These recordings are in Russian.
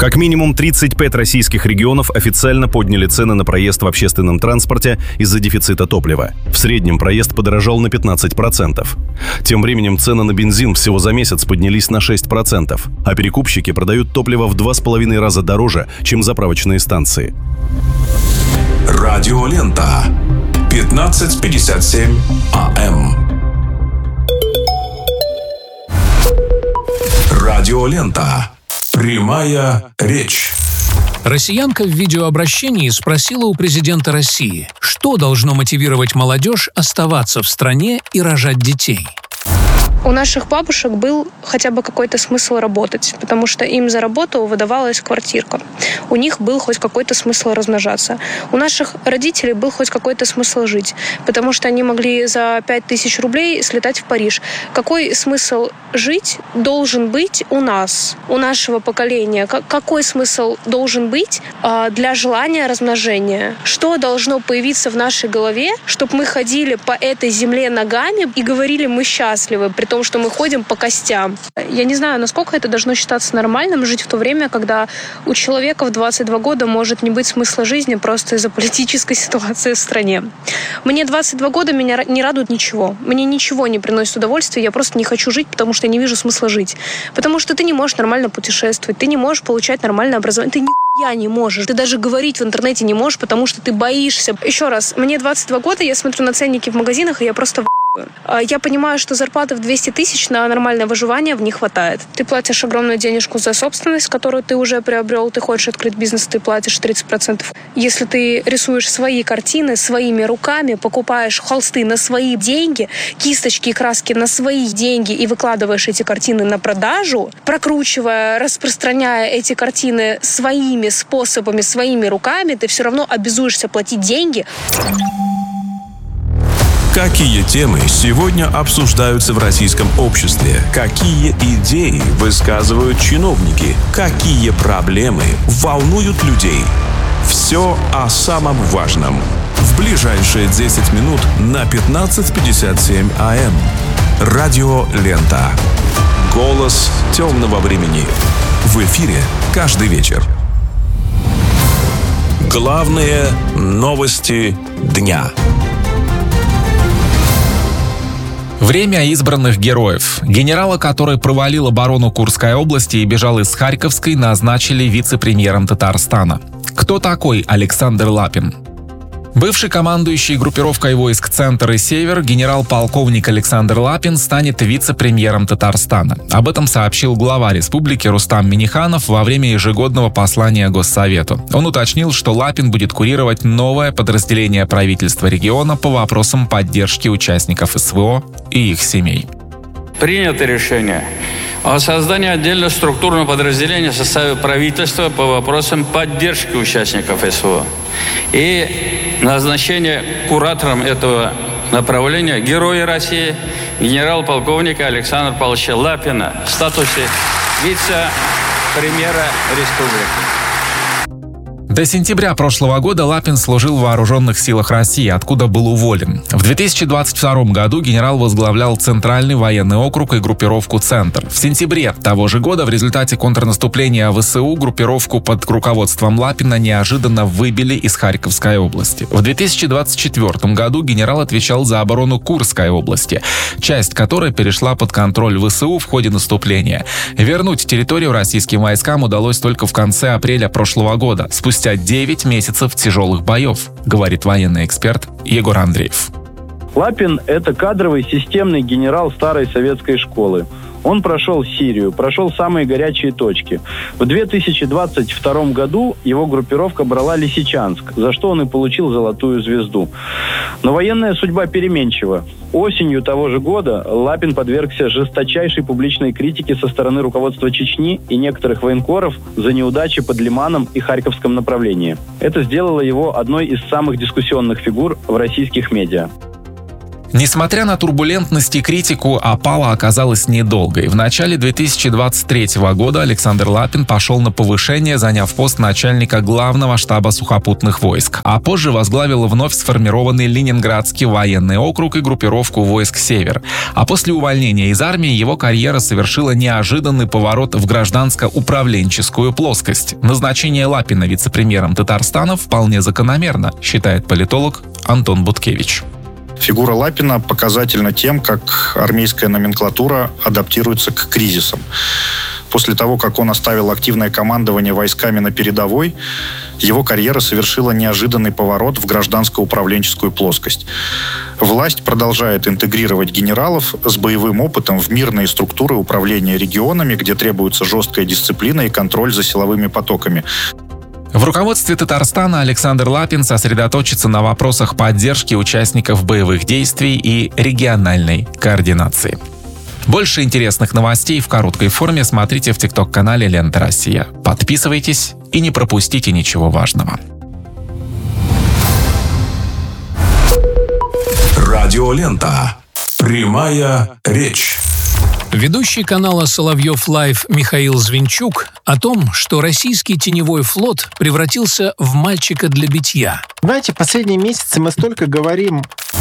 Как минимум 35 российских регионов официально подняли цены на проезд в общественном транспорте из-за дефицита топлива. В среднем проезд подорожал на 15%. Тем временем цены на бензин всего за месяц поднялись на 6%, а перекупщики продают топливо в 2,5 раза дороже, чем заправочные станции. Радиолента. 15:57 АМ. Радиолента. Прямая речь. Россиянка в видеообращении спросила у президента России, что должно мотивировать молодежь оставаться в стране и рожать детей. У наших бабушек был хотя бы какой-то смысл работать, потому что им за работу выдавалась квартирка. У них был хоть какой-то смысл размножаться. У наших родителей был хоть какой-то смысл жить, потому что они могли за 5000 рублей слетать в Париж. Какой смысл жить должен быть у нас, у нашего поколения? Какой смысл должен быть для желания размножения? Что должно появиться в нашей голове, чтобы мы ходили по этой земле ногами и говорили «мы счастливы», при том, что мы ходим по костям. Я не знаю, насколько это должно считаться нормальным жить в то время, когда у человека в 22 года может не быть смысла жизни просто из-за политической ситуации в стране. Мне 22 года, меня не радует ничего. Мне ничего не приносит удовольствия, я просто не хочу жить, потому что я не вижу смысла жить. Потому что ты не можешь нормально путешествовать, ты не можешь получать нормальное образование, ты нихуя не можешь. Ты даже говорить в интернете не можешь, потому что ты боишься. Еще раз, мне 22 года, я смотрю на ценники в магазинах, и я просто я понимаю, что зарплаты в 200 тысяч на нормальное выживание в не хватает. Ты платишь огромную денежку за собственность, которую ты уже приобрел, ты хочешь открыть бизнес, ты платишь 30%. Если ты рисуешь свои картины своими руками, покупаешь холсты на свои деньги, кисточки и краски на свои деньги и выкладываешь эти картины на продажу, прокручивая, распространяя эти картины своими способами, своими руками, ты все равно обязуешься платить деньги. Какие темы сегодня обсуждаются в российском обществе? Какие идеи высказывают чиновники? Какие проблемы волнуют людей? Все о самом важном. В ближайшие 10 минут на 15:57 АМ. Радиолента. Голос темного времени. В эфире каждый вечер. Главные новости дня. Время избранных героев. Генерала, который провалил оборону Курской области и бежал из Харьковской, назначили вице-премьером Татарстана. Кто такой Александр Лапин? Бывший командующий группировкой войск «Центр» и «Север» генерал-полковник Александр Лапин станет вице-премьером Татарстана. Об этом сообщил глава республики Рустам Минниханов во время ежегодного послания Госсовету. Он уточнил, что Лапин будет курировать новое подразделение правительства региона по вопросам поддержки участников СВО и их семей. Принято решение о создании отдельного структурного подразделения в составе правительства по вопросам поддержки участников СВО и назначение куратором этого направления Героя России генерал-полковника Александра Павловича Лапина в статусе вице-премьера республики. До сентября прошлого года Лапин служил в Вооруженных силах России, откуда был уволен. В 2022 году генерал возглавлял Центральный военный округ и группировку «Центр». В сентябре того же года в результате контрнаступления ВСУ группировку под руководством Лапина неожиданно выбили из Харьковской области. В 2024 году генерал отвечал за оборону Курской области, часть которой перешла под контроль ВСУ в ходе наступления. Вернуть территорию российским войскам удалось только в конце апреля прошлого года, спустя 9 месяцев тяжелых боев, говорит военный эксперт Егор Андреев. Лапин – это кадровый системный генерал старой советской школы. Он прошел Сирию, прошел самые горячие точки. В 2022 году его группировка брала Лисичанск, за что он и получил золотую звезду. Но военная судьба переменчива. Осенью того же года Лапин подвергся жесточайшей публичной критике со стороны руководства Чечни и некоторых военкоров за неудачи под Лиманом и Харьковском направлении. Это сделало его одной из самых дискуссионных фигур в российских медиа. Несмотря на турбулентность и критику, опала оказалась недолгой. В начале 2023 года Александр Лапин пошел на повышение, заняв пост начальника главного штаба сухопутных войск, а позже возглавил вновь сформированный Ленинградский военный округ и группировку войск «Север». А после увольнения из армии его карьера совершила неожиданный поворот в гражданско-управленческую плоскость. Назначение Лапина вице-премьером Татарстана вполне закономерно, считает политолог Антон Буткевич. Фигура Лапина показательна тем, как армейская номенклатура адаптируется к кризисам. После того, как он оставил активное командование войсками на передовой, его карьера совершила неожиданный поворот в гражданско-управленческую плоскость. Власть продолжает интегрировать генералов с боевым опытом в мирные структуры управления регионами, где требуется жесткая дисциплина и контроль за силовыми потоками. В руководстве Татарстана Александр Лапин сосредоточится на вопросах поддержки участников боевых действий и региональной координации. Больше интересных новостей в короткой форме смотрите в ТикТок-канале «Лента Россия». Подписывайтесь и не пропустите ничего важного. Радиолента. Прямая речь. Ведущий канала «Соловьев Лайв» Михаил Звинчук о том, что российский теневой флот превратился в мальчика для битья. Знаете, последние месяцы мы столько говорим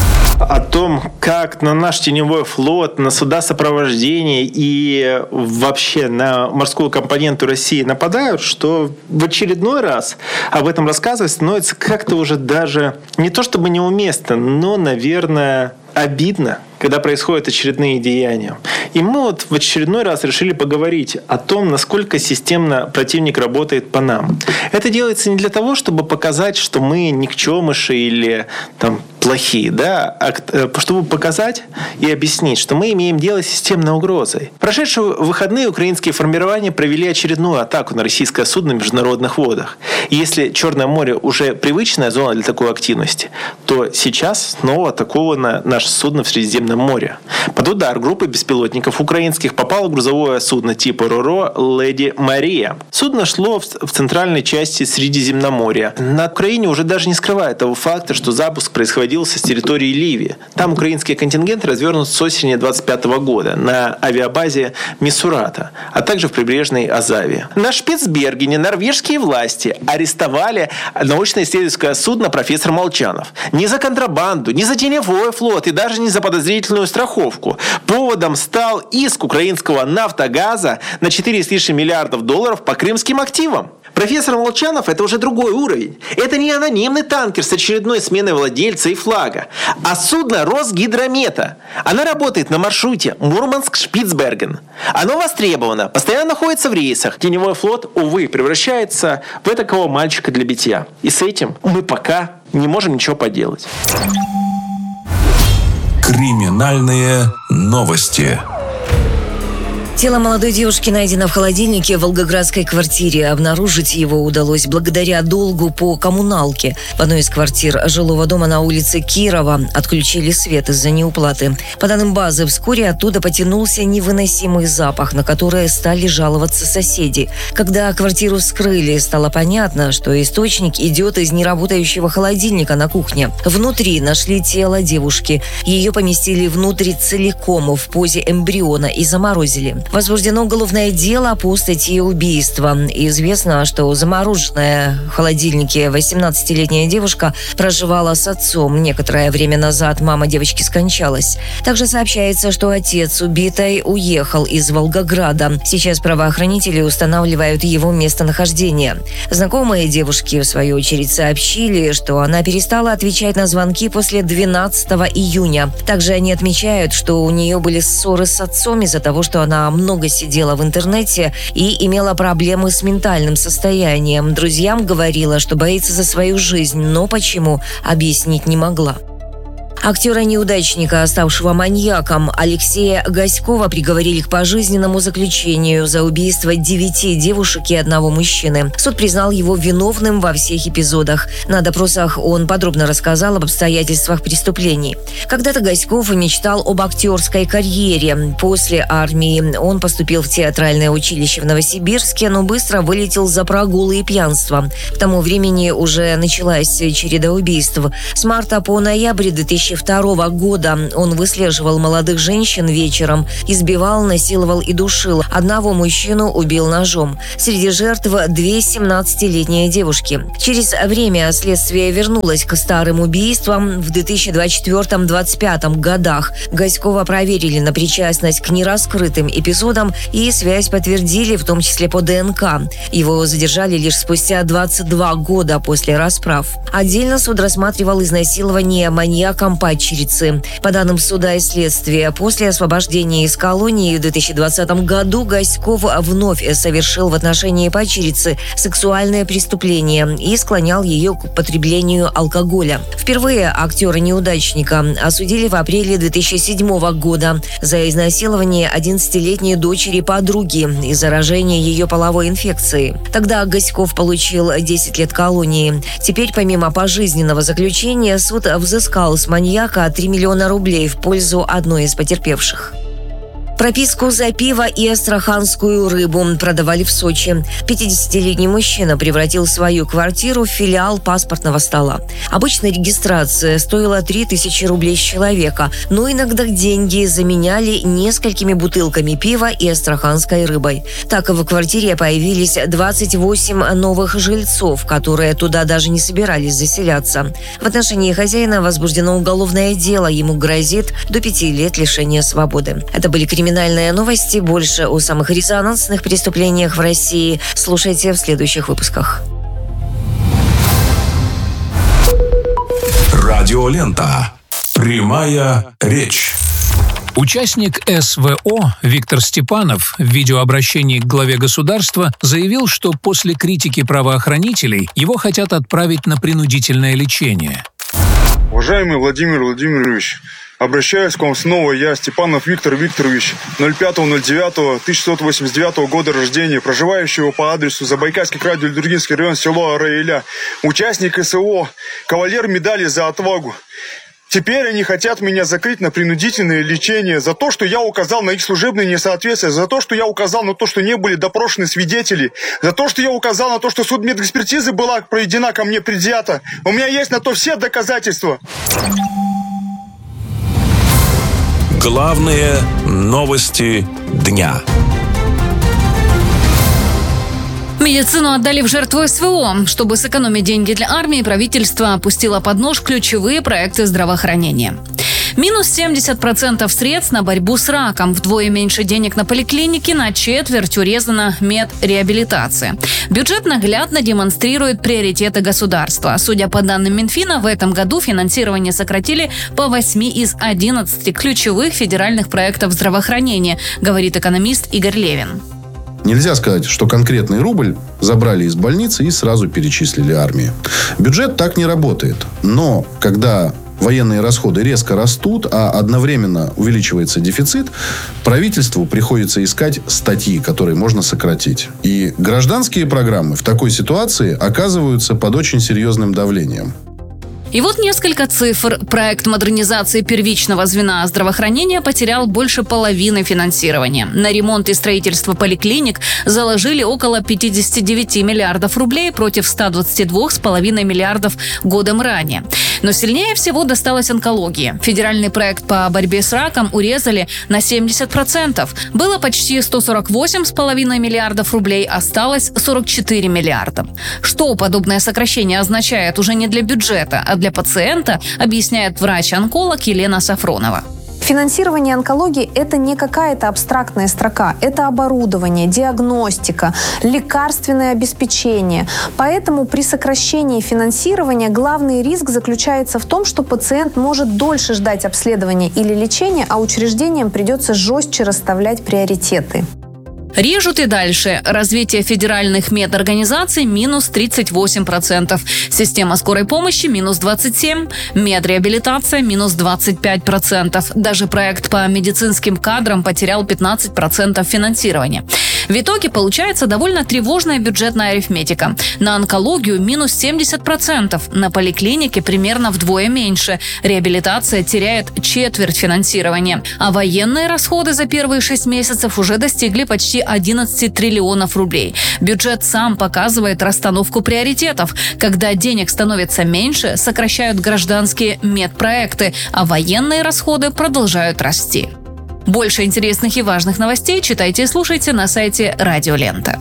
о том, как на наш теневой флот, на суда сопровождения и вообще на морскую компоненту России нападают, что в очередной раз об этом рассказывать становится как-то уже даже не то чтобы неуместно, но, наверное, обидно, когда происходят очередные деяния. И мы вот в очередной раз решили поговорить о том, насколько системно противник работает по нам. Это делается не для того, чтобы показать, что мы никчемыши или там плохие, да, а чтобы показать и объяснить, что мы имеем дело с системной угрозой. В прошедшие выходные украинские формирования провели очередную атаку на российское судно в международных водах. И если Черное море уже привычная зона для такой активности, то сейчас снова атаковано наше судно в Средиземном море. Под удар группы беспилотников украинских попало грузовое судно типа РОРО «Леди Мария». Судно шло в центральной части Средиземноморья. На Украине уже даже не скрывает того факта, что запуск происходил с территории Ливии. Там украинские контингенты развернуты с осени 2025 года на авиабазе Мисурата, а также в прибрежной Азавии. На Шпицбергене норвежские власти арестовали научно-исследовательское судно «Профессор Молчанов». Не за контрабанду, не за теневой флот и даже не за подозрительную страховку. Поводом стал иск украинского «Нафтогаза» на 4 с лишним миллиардов долларов по крымским активам. Профессор Молчанов – это уже другой уровень. Это не анонимный танкер с очередной сменой владельца и флага, а судно Росгидромета. Она работает на маршруте Мурманск-Шпицберген. Оно востребовано, постоянно находится в рейсах. Теневой флот, увы, превращается в такого мальчика для битья. И с этим мы пока не можем ничего поделать. Криминальные новости. Тело молодой девушки найдено в холодильнике в волгоградской квартире. Обнаружить его удалось благодаря долгу по коммуналке. В одной из квартир жилого дома на улице Кирова отключили свет из-за неуплаты. По данным базы, вскоре оттуда потянулся невыносимый запах, на который стали жаловаться соседи. Когда квартиру вскрыли, стало понятно, что источник идет из неработающего холодильника на кухне. Внутри нашли тело девушки. Ее поместили внутрь целиком в позе эмбриона и заморозили. Возбуждено уголовное дело по статье убийства. Известно, что замороженная в холодильнике 18-летняя девушка проживала с отцом. Некоторое время назад мама девочки скончалась. Также сообщается, что отец убитой уехал из Волгограда. Сейчас правоохранители устанавливают его местонахождение. Знакомые девушки, в свою очередь, сообщили, что она перестала отвечать на звонки после 12 июня. Также они отмечают, что у нее были ссоры с отцом из-за того, что она много сидела в интернете и имела проблемы с ментальным состоянием. Друзьям говорила, что боится за свою жизнь, но почему, объяснить не могла. Актера-неудачника, ставшего маньяком, Алексея Гаськова приговорили к пожизненному заключению за убийство 9 девушек и 1 мужчины. Суд признал его виновным во всех эпизодах. На допросах он подробно рассказал об обстоятельствах преступлений. Когда-то Гаськов мечтал об актерской карьере. После армии он поступил в театральное училище в Новосибирске, но быстро вылетел за прогулы и пьянство. К тому времени уже началась череда убийств. С марта по ноябрь 2018 2002 года. Он выслеживал молодых женщин вечером, избивал, насиловал и душил. Одного мужчину убил ножом. Среди жертв 2 17-летние девушки. Через время следствие вернулось к старым убийствам. В 2024-2025 годах Гаськова проверили на причастность к нераскрытым эпизодам и связь подтвердили, в том числе по ДНК. Его задержали лишь спустя 22 года после расправ. Отдельно суд рассматривал изнасилование маньяком падчерицы. По данным суда и следствия, после освобождения из колонии в 2020 году Гаськов вновь совершил в отношении падчерицы сексуальное преступление и склонял ее к потреблению алкоголя. Впервые актера-неудачника осудили в апреле 2007 года за изнасилование 11-летней дочери подруги и заражение ее половой инфекцией. Тогда Гаськов получил 10 лет колонии. Теперь, помимо пожизненного заключения, суд взыскал с маньяка 3 миллиона рублей в пользу одной из потерпевших. Прописку за пиво и астраханскую рыбу продавали в Сочи. 50-летний мужчина превратил свою квартиру в филиал паспортного стола. Обычная регистрация стоила 3000 рублей с человека, но иногда деньги заменяли несколькими бутылками пива и астраханской рыбой. Так в квартире появились 28 новых жильцов, которые туда даже не собирались заселяться. В отношении хозяина возбуждено уголовное дело. Ему грозит до 5 лет лишения свободы. Это были криминальные новости. Больше о самых резонансных преступлениях в России слушайте в следующих выпусках. Радиолента. Прямая речь. Участник СВО Виктор Степанов в видеообращении к главе государства заявил, что после критики правоохранителей его хотят отправить на принудительное лечение. Уважаемый Владимир Владимирович, обращаюсь к вам снова. Я, Степанов Виктор Викторович, 05.09.1689 года рождения, проживающего по адресу Забайкальский край, Дюльдургинский район, село Араиля, участник СВО, кавалер медали за отвагу. Теперь они хотят меня закрыть на принудительное лечение за то, что я указал на их служебные несоответствия, за то, что я указал на то, что не были допрошены свидетели, за то, что я указал на то, что судмедэкспертиза была проведена, ко мне предвзято. У меня есть на то все доказательства. Главные новости дня. Медицину отдали в жертву СВО. Чтобы сэкономить деньги для армии, правительство опустило под нож ключевые проекты здравоохранения. Минус 70% средств на борьбу с раком. Вдвое меньше денег на поликлинике, на четверть урезана медреабилитация. Бюджет наглядно демонстрирует приоритеты государства. Судя по данным Минфина, в этом году финансирование сократили по 8 из 11 ключевых федеральных проектов здравоохранения, говорит экономист Игорь Левин. Нельзя сказать, что конкретный рубль забрали из больницы и сразу перечислили армии. Бюджет так не работает. Но когда военные расходы резко растут, а одновременно увеличивается дефицит, правительству приходится искать статьи, которые можно сократить. И гражданские программы в такой ситуации оказываются под очень серьезным давлением. И вот несколько цифр. Проект модернизации первичного звена здравоохранения потерял больше половины финансирования. На ремонт и строительство поликлиник заложили около 59 миллиардов рублей против 122,5 миллиардов годом ранее. Но сильнее всего досталось онкологии. Федеральный проект по борьбе с раком урезали на 70%. Было почти 148,5 миллиардов рублей, осталось 44 миллиарда. Что подобное сокращение означает уже не для бюджета, а для пациента, объясняет врач-онколог Елена Сафронова. Финансирование онкологии – это не какая-то абстрактная строка. Это оборудование, диагностика, лекарственное обеспечение. Поэтому при сокращении финансирования главный риск заключается в том, что пациент может дольше ждать обследования или лечения, а учреждениям придется жестче расставлять приоритеты. Режут и дальше. Развитие федеральных медорганизаций – минус 38%. Система скорой помощи – минус 27%. Медреабилитация – минус 25%. Даже проект по медицинским кадрам потерял 15% финансирования. В итоге получается довольно тревожная бюджетная арифметика. На онкологию минус 70%, на поликлинике примерно вдвое меньше. Реабилитация теряет четверть финансирования. А военные расходы за первые 6 месяцев уже достигли почти 11 триллионов рублей. Бюджет сам показывает расстановку приоритетов. Когда денег становится меньше, сокращают гражданские медпроекты, а военные расходы продолжают расти. Больше интересных и важных новостей читайте и слушайте на сайте Радио Лента.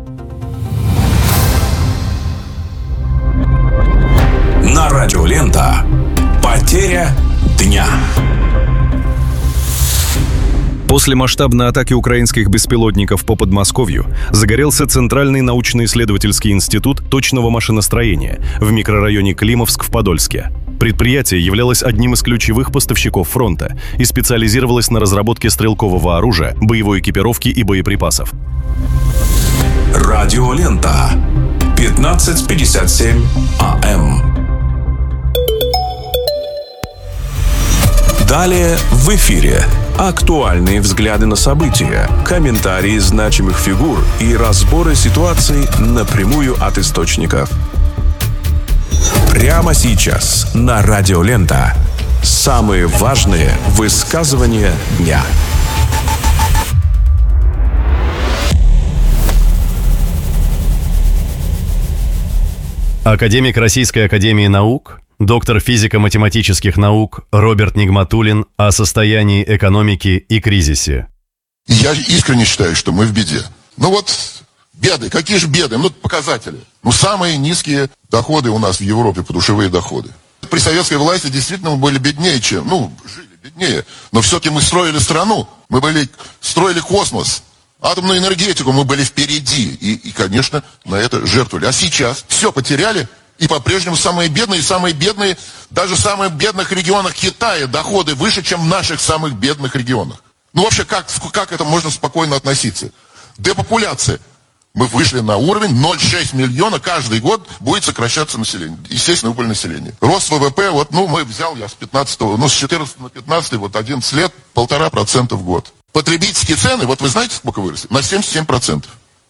На Радио Лента. Потеря дня. После масштабной атаки украинских беспилотников по Подмосковью загорелся Центральный научно-исследовательский институт точного машиностроения в микрорайоне Климовск в Подольске. Предприятие являлось одним из ключевых поставщиков фронта и специализировалось на разработке стрелкового оружия, боевой экипировки и боеприпасов. Радио Лента. 15:57 АМ. Далее в эфире актуальные взгляды на события, комментарии значимых фигур и разборы ситуаций напрямую от источников. Прямо сейчас на Радио Лента самые важные высказывания дня. Академик Российской академии наук, доктор физико-математических наук Роберт Нигматуллин о состоянии экономики и кризисе. Я искренне считаю, что мы в беде. Ну вот беды. Какие же беды? Ну, показатели. Ну, самые низкие доходы у нас в Европе, подушевые доходы. При советской власти действительно мы были беднее, чем... Ну, жили беднее. Но все-таки мы строили страну. Мы строили космос. Атомную энергетику мы были впереди. И, конечно, на это жертвовали. А сейчас все потеряли. И по-прежнему самые бедные, даже в самых бедных регионах Китая доходы выше, чем в наших самых бедных регионах. Ну вообще, как это можно спокойно относиться? Депопуляция. Мы вышли на уровень 0,6 миллиона, каждый год будет сокращаться население. Естественно, убыль населения. Рост ВВП, с 14 на 15, 11 лет, 1,5% в год. Потребительские цены, вы знаете, сколько выросли? На 77%.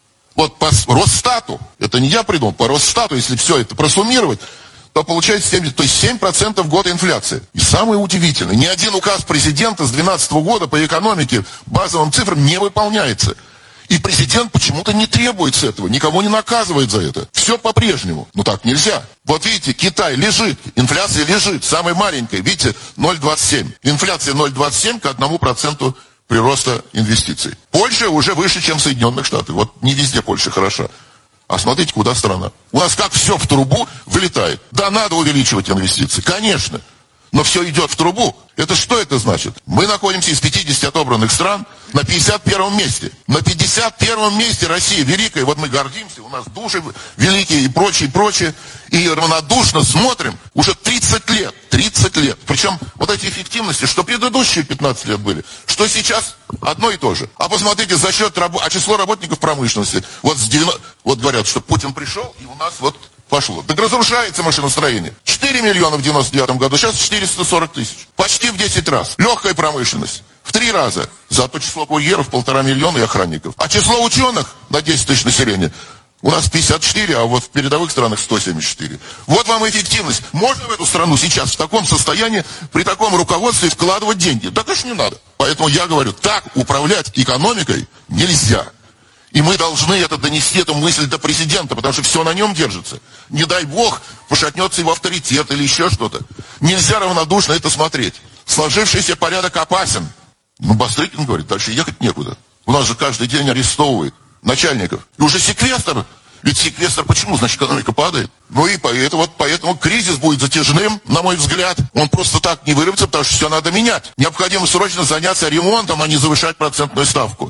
Вот по Росстату, это не я придумал, по Росстату, если все это просуммировать, то получается 70, то есть 7% в год инфляция. И самое удивительное, ни один указ президента с 2012 года по экономике базовым цифрам не выполняется. И президент почему-то не требует с этого, никого не наказывает за это. Все по-прежнему. Но так нельзя. Вот видите, Китай лежит, инфляция лежит, самая маленькая, видите, 0,27. Инфляция 0,27 к 1% прироста инвестиций. Польша уже выше, чем в Соединенных Штатах. Вот не везде Польша хороша. А смотрите, куда страна. У нас как все в трубу вылетает. Да, надо увеличивать инвестиции, конечно. Но все идет в трубу. Это что это значит? Мы находимся из 50 отобранных стран на 51 месте. На 51 месте Россия великая. Вот мы гордимся, у нас души великие и прочее. И равнодушно смотрим уже 30 лет. 30 лет. Причем вот эти эффективности, что предыдущие 15 лет были, что сейчас одно и то же. А посмотрите, за счет число работников промышленности. Вот говорят, что Путин пришел, и у нас пошло. Так разрушается машиностроение. 4 миллиона в 99 году, сейчас 440 тысяч. Почти в 10 раз. Легкая промышленность. В 3 раза. Зато число курьеров 1,5 миллиона и охранников. А число ученых на 10 тысяч населения у нас 54, а вот в передовых странах 174. Вот вам эффективность. Можно в эту страну сейчас в таком состоянии, при таком руководстве вкладывать деньги? Да, конечно, не надо. Поэтому я говорю, так управлять экономикой нельзя. И мы должны донести эту мысль до президента, потому что все на нем держится. Не дай бог, пошатнется его авторитет или еще что-то. Нельзя равнодушно это смотреть. Сложившийся порядок опасен. Бастрыкин говорит, дальше ехать некуда. У нас же каждый день арестовывают начальников. И уже секвестр. Ведь секвестр почему? Значит, экономика падает. Ну и поэтому кризис будет затяжным, на мой взгляд. Он просто так не вырвется, потому что все надо менять. Необходимо срочно заняться ремонтом, а не завышать процентную ставку.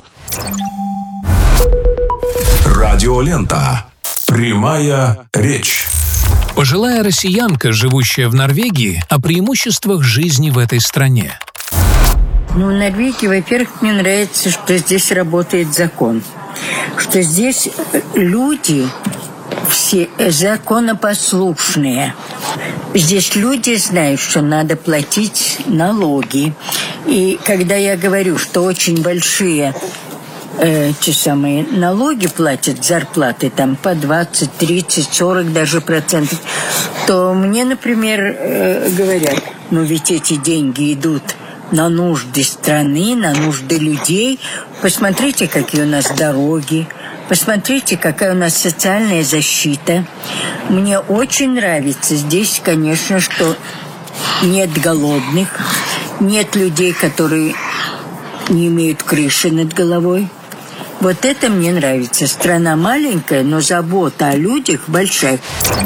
Радио Лента. Прямая речь. Пожилая россиянка, живущая в Норвегии, о преимуществах жизни в этой стране. В Норвегии, во-первых, мне нравится, что здесь работает закон. Что здесь люди все законопослушные. Здесь люди знают, что надо платить налоги. И когда я говорю, что очень большие те самые налоги платят, зарплаты там по 20, 30, 40 даже процентов, то мне, например, говорят, ну ведь эти деньги идут на нужды страны, на нужды людей. Посмотрите, какие у нас дороги, посмотрите, какая у нас социальная защита. Мне очень нравится здесь, конечно, что нет голодных, нет людей, которые не имеют крыши над головой. Вот это мне нравится. Страна маленькая, но забота о людях большая.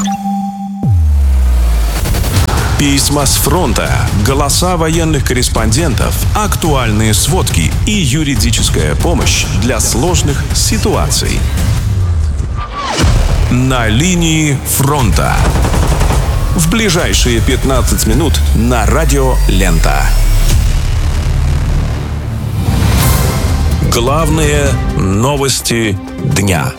Письма с фронта, голоса военных корреспондентов, актуальные сводки и юридическая помощь для сложных ситуаций. На линии фронта. В ближайшие 15 минут на радио «Лента». Главные новости дня.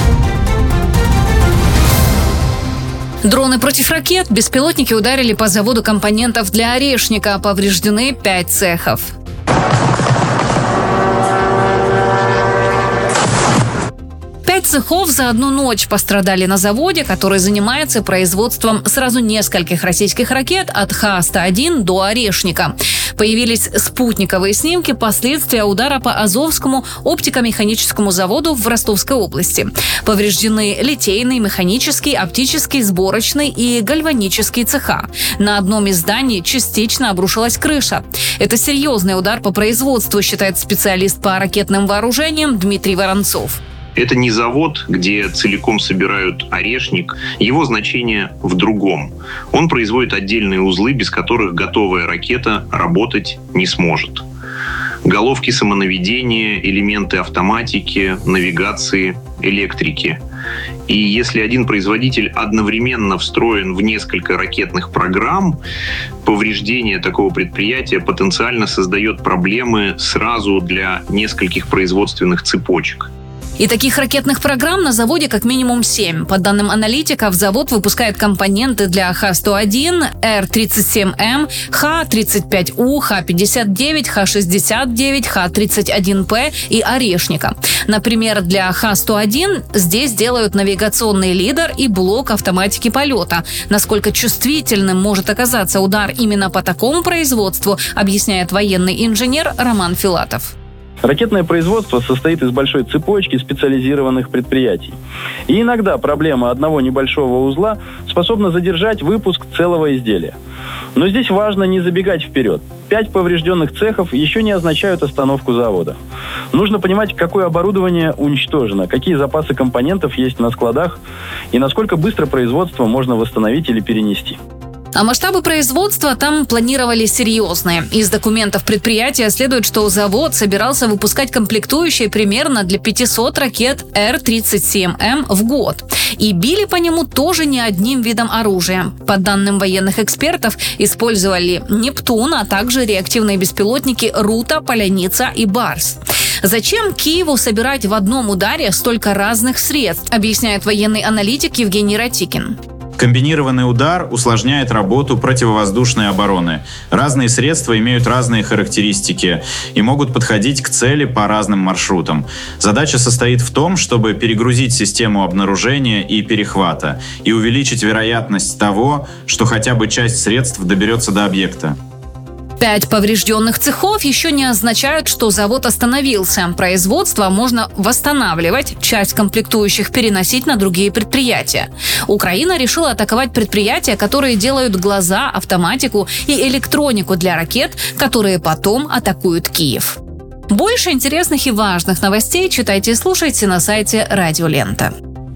Дроны против ракет. Беспилотники ударили по заводу компонентов для орешника. Повреждены 5 цехов. Цехов за одну ночь пострадали на заводе, который занимается производством сразу нескольких российских ракет от Х-101 до Орешника. Появились спутниковые снимки последствия удара по Азовскому оптико-механическому заводу в Ростовской области. Повреждены литейный, механический, оптический, сборочный и гальванический цеха. На одном из зданий частично обрушилась крыша. Это серьезный удар по производству, считает специалист по ракетным вооружениям Дмитрий Воронцов. Это не завод, где целиком собирают орешник. Его значение в другом. Он производит отдельные узлы, без которых готовая ракета работать не сможет. Головки самонаведения, элементы автоматики, навигации, электрики. И если один производитель одновременно встроен в несколько ракетных программ, повреждение такого предприятия потенциально создает проблемы сразу для нескольких производственных цепочек. И таких ракетных программ на заводе как минимум 7. По данным аналитиков, завод выпускает компоненты для Х-101, Р-37М, Х-35У, Х-59, Х-69, Х-31П и Орешника. Например, для Х-101 здесь делают навигационный лидер и блок автоматики полета. Насколько чувствительным может оказаться удар именно по такому производству, объясняет военный инженер Роман Филатов. Ракетное производство состоит из большой цепочки специализированных предприятий. И иногда проблема одного небольшого узла способна задержать выпуск целого изделия. Но здесь важно не забегать вперед. 5 поврежденных цехов еще не означают остановку завода. Нужно понимать, какое оборудование уничтожено, какие запасы компонентов есть на складах и насколько быстро производство можно восстановить или перенести. А масштабы производства там планировали серьезные. Из документов предприятия следует, что завод собирался выпускать комплектующие примерно для 500 ракет Р-37М в год. И били по нему тоже не одним видом оружия. По данным военных экспертов, использовали «Нептун», а также реактивные беспилотники «Рута», «Поляница» и «Барс». Зачем Киеву собирать в одном ударе столько разных средств, объясняет военный аналитик Евгений Ратикин. Комбинированный удар усложняет работу противовоздушной обороны. Разные средства имеют разные характеристики и могут подходить к цели по разным маршрутам. Задача состоит в том, чтобы перегрузить систему обнаружения и перехвата и увеличить вероятность того, что хотя бы часть средств доберется до объекта. 5 поврежденных цехов еще не означают, что завод остановился. Производство можно восстанавливать, часть комплектующих переносить на другие предприятия. Украина решила атаковать предприятия, которые делают глаза, автоматику и электронику для ракет, которые потом атакуют Киев. Больше интересных и важных новостей читайте и слушайте на сайте Радио Лента.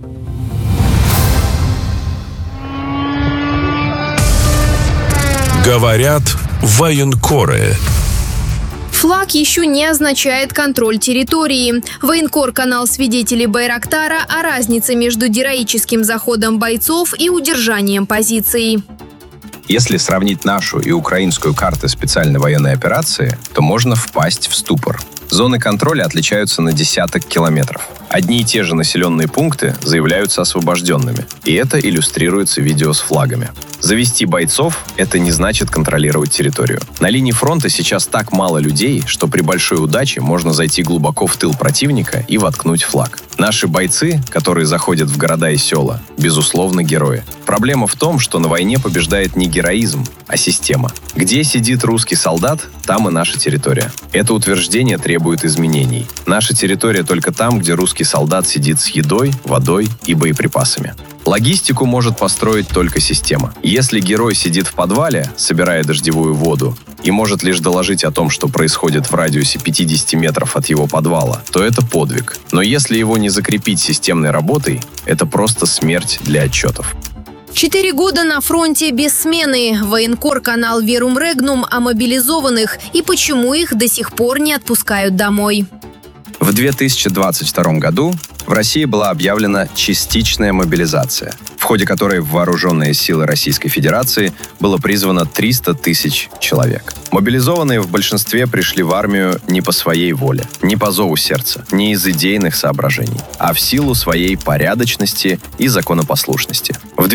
Говорят военкоры. Флаг еще не означает контроль территории. Военкор-канал свидетелей Байрактара о разнице между героическим заходом бойцов и удержанием позиций. Если сравнить нашу и украинскую карты специальной военной операции, то можно впасть в ступор. Зоны контроля отличаются на десяток километров. Одни и те же населенные пункты заявляются освобожденными, и это иллюстрируется видео с флагами. Завести бойцов – это не значит контролировать территорию. На линии фронта сейчас так мало людей, что при большой удаче можно зайти глубоко в тыл противника и воткнуть флаг. Наши бойцы, которые заходят в города и села, безусловно, герои. Проблема в том, что на войне побеждает не героизм, а система. Где сидит русский солдат, там и наша территория. Это утверждение требует изменений. Наша территория только там, где русский солдат сидит с едой, водой и боеприпасами. Логистику может построить только система. Если герой сидит в подвале, собирая дождевую воду, и может лишь доложить о том, что происходит в радиусе 50 метров от его подвала, то это подвиг. Но если его не закрепить системной работой, это просто смерть для отчетов. 4 года на фронте без смены. Военкор-канал Verum Regnum о мобилизованных и почему их до сих пор не отпускают домой. В 2022 году в России была объявлена частичная мобилизация, в ходе которой в вооруженные силы Российской Федерации было призвано 300 тысяч человек. Мобилизованные в большинстве пришли в армию не по своей воле, не по зову сердца, не из идейных соображений, а в силу своей порядочности и законопослушности. В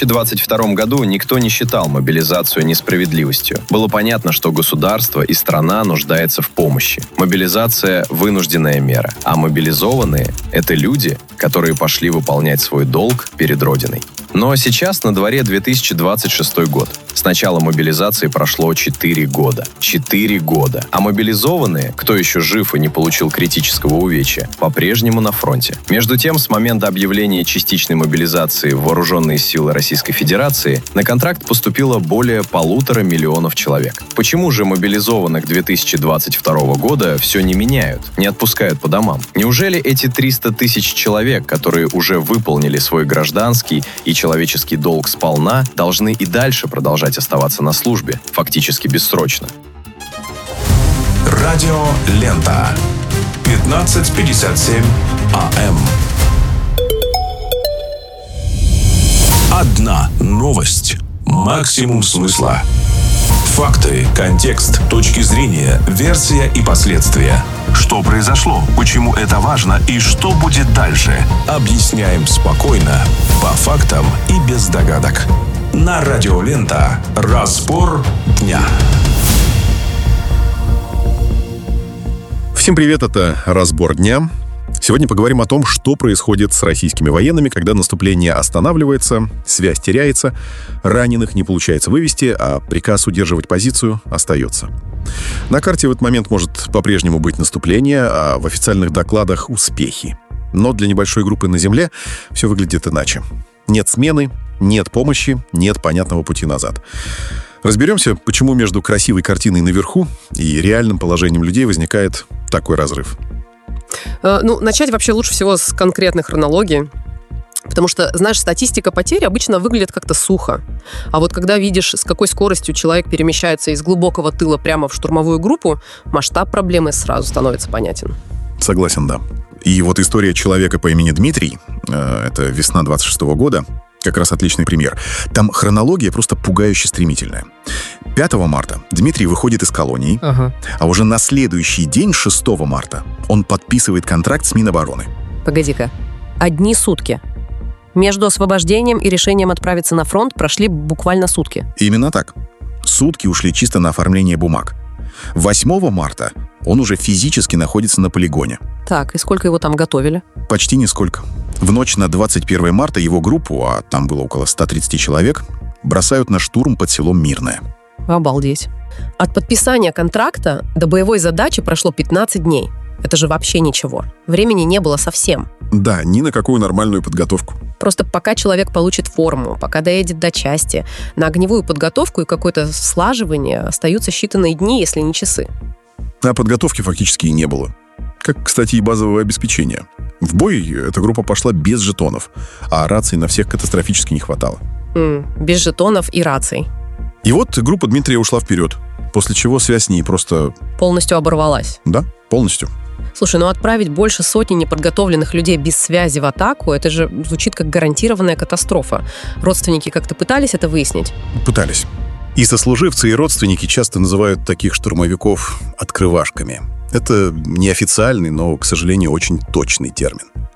2022 году никто не считал мобилизацию несправедливостью. Было понятно, что государство и страна нуждаются в помощи. Мобилизация – вынужденная мера, а мобилизованные – это люди, которые пошли выполнять свой долг перед Родиной. Но сейчас на дворе 2026 год. С начала мобилизации прошло 4 года. 4 года. А мобилизованные, кто еще жив и не получил критического увечья, по-прежнему на фронте. Между тем, с момента объявления частичной мобилизации в вооруженные силы Российской Федерации на контракт поступило более 1,5 миллиона человек. Почему же мобилизованных 2022 года все не меняют, не отпускают по домам? Неужели эти 300 тысяч человек, которые уже выполнили свой гражданский и человеческий долг сполна, должны и дальше продолжать оставаться на службе, фактически бессрочно? Радио Лента. 15:57 АМ. Одна новость. Максимум смысла. Факты, контекст, точки зрения, версия и последствия. Что произошло, почему это важно и что будет дальше? Объясняем спокойно, по фактам и без догадок. На Радио Лента. Разбор дня. Всем привет, это «Разбор дня». Сегодня поговорим о том, что происходит с российскими военными, когда наступление останавливается, связь теряется, раненых не получается вывести, а приказ удерживать позицию остается. На карте в этот момент может по-прежнему быть наступление, а в официальных докладах — успехи. Но для небольшой группы на земле все выглядит иначе. Нет смены, нет помощи, нет понятного пути назад. Разберемся, почему между красивой картиной наверху и реальным положением людей возникает такой разрыв. Начать вообще лучше всего с конкретной хронологии. Потому что, знаешь, статистика потерь обычно выглядит как-то сухо. А вот когда видишь, с какой скоростью человек перемещается из глубокого тыла прямо в штурмовую группу, масштаб проблемы сразу становится понятен. Согласен, да. И вот история человека по имени Дмитрий, это весна 26-го года, как раз отличный пример. Там хронология просто пугающе стремительная. 5 марта Дмитрий выходит из колонии, а уже на следующий день, 6 марта, он подписывает контракт с Минобороны. Погоди-ка. Одни сутки. Между освобождением и решением отправиться на фронт прошли буквально сутки. Именно так. Сутки ушли чисто на оформление бумаг. 8 марта он уже физически находится на полигоне. Так, и сколько его там готовили? Почти нисколько. В ночь на 21 марта его группу, а там было около 130 человек, бросают на штурм под селом Мирное. Обалдеть. От подписания контракта до боевой задачи прошло 15 дней. Это же вообще ничего. Времени не было совсем. Да, ни на какую нормальную подготовку. Просто пока человек получит форму, пока доедет до части, на огневую подготовку и какое-то слаживание остаются считанные дни, если не часы. А подготовки фактически и не было. Как, кстати, и базового обеспечения. В бой эта группа пошла без жетонов, а раций на всех катастрофически не хватало. Без жетонов и раций. И вот группа Дмитрия ушла вперед, после чего связь с ней просто... Полностью оборвалась. Да, полностью. Слушай, отправить больше сотни неподготовленных людей без связи в атаку, это же звучит как гарантированная катастрофа. Родственники как-то пытались это выяснить? Пытались. И сослуживцы, и родственники часто называют таких штурмовиков «открывашками». Это неофициальный, но, к сожалению, очень точный термин.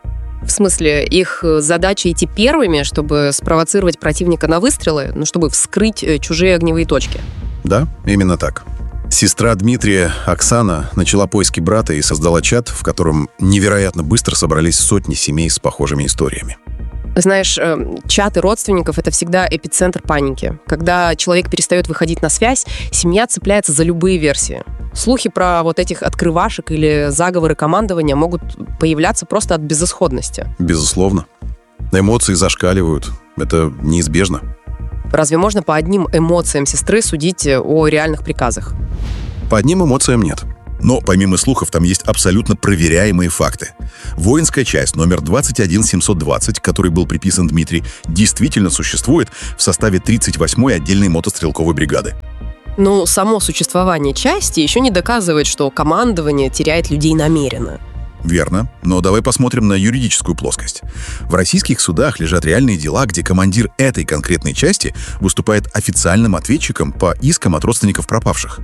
В смысле, их задача идти первыми, чтобы спровоцировать противника на выстрелы, чтобы вскрыть чужие огневые точки? Да, именно так. Сестра Дмитрия, Оксана, начала поиски брата и создала чат, в котором невероятно быстро собрались сотни семей с похожими историями. Знаешь, чаты родственников — это всегда эпицентр паники. Когда человек перестает выходить на связь, семья цепляется за любые версии. Слухи про вот этих открывашек или заговоры командования могут появляться просто от безысходности. Безусловно. Эмоции зашкаливают. Это неизбежно. Разве можно по одним эмоциям сестры судить о реальных приказах? По одним эмоциям нет. Но помимо слухов там есть абсолютно проверяемые факты. Воинская часть номер 21720, который был приписан Дмитрий, действительно существует в составе 38-й отдельной мотострелковой бригады. Ну, само существование части еще не доказывает, что командование теряет людей намеренно. Верно, но давай посмотрим на юридическую плоскость. В российских судах лежат реальные дела, где командир этой конкретной части выступает официальным ответчиком по искам от родственников пропавших.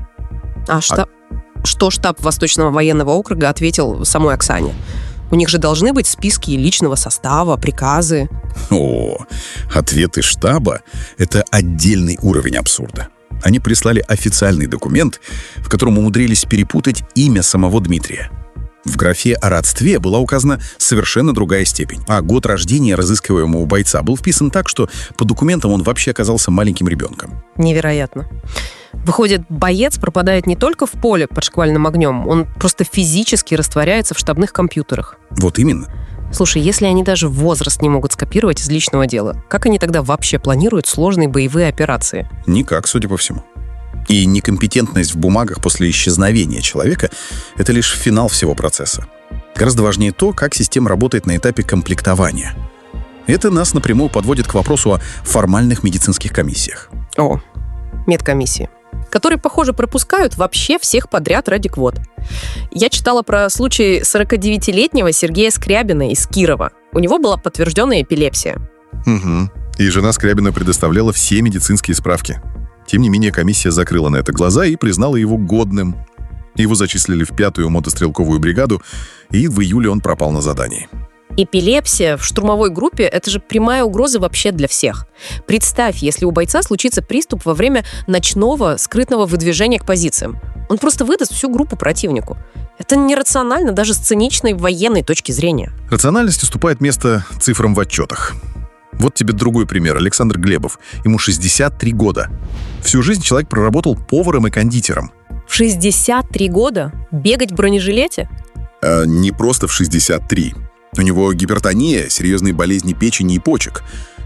Что штаб Восточного военного округа ответил самой Оксане? У них же должны быть списки личного состава, приказы. Ответы штаба — это отдельный уровень абсурда. Они прислали официальный документ, в котором умудрились перепутать имя самого Дмитрия. В графе о родстве была указана совершенно другая степень, а год рождения разыскиваемого бойца был вписан так, что по документам он вообще оказался маленьким ребенком. Невероятно. Выходит, боец пропадает не только в поле под шквальным огнем, он просто физически растворяется в штабных компьютерах. Вот именно. Слушай, если они даже возраст не могут скопировать из личного дела, как они тогда вообще планируют сложные боевые операции? Никак, судя по всему. И некомпетентность в бумагах после исчезновения человека — это лишь финал всего процесса. Гораздо важнее то, как система работает на этапе комплектования. Это нас напрямую подводит к вопросу о формальных медицинских комиссиях. Медкомиссии, которые, похоже, пропускают вообще всех подряд ради квот. Я читала про случай 49-летнего Сергея Скрябина из Кирова. У него была подтвержденная эпилепсия. И жена Скрябина предоставляла все медицинские справки. Тем не менее, комиссия закрыла на это глаза и признала его годным. Его зачислили в 5-ю мотострелковую бригаду, и в июле он пропал на задании. Эпилепсия в штурмовой группе — это же прямая угроза вообще для всех. Представь, если у бойца случится приступ во время ночного скрытного выдвижения к позициям. Он просто выдаст всю группу противнику. Это нерационально даже с циничной военной точки зрения. Рациональность уступает место цифрам в отчетах. Вот тебе другой пример. Александр Глебов. Ему 63 года. Всю жизнь человек проработал поваром и кондитером. В 63 года? Бегать в бронежилете? Не просто в 63. У него гипертония, серьезные болезни печени и почек.